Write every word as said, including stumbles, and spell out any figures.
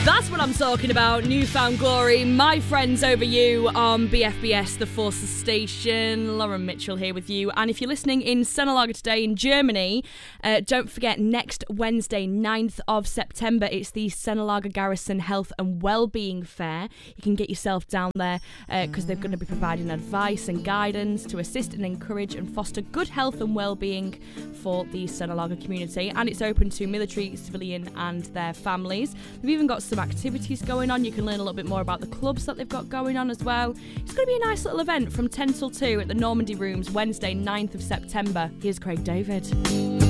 That's what I'm talking about. Newfound Glory, My Friends Over You on B F B S, the Forces Station. Lauren Mitchell here with you. And if you're listening in Senelager today in Germany, uh, don't forget next Wednesday, ninth of September, it's the Senelager Garrison Health and Wellbeing Fair. You can get yourself down there because uh, they're going to be providing advice and guidance to assist and encourage and foster good health and well-being for the Senelager community. And it's open to military, civilian and their families. They've even got some activities going on. You can learn a little bit more about the clubs that they've got going on as well. It's going to be a nice little event from ten till two at the Normandy Rooms, Wednesday, ninth of September. Here's Craig David.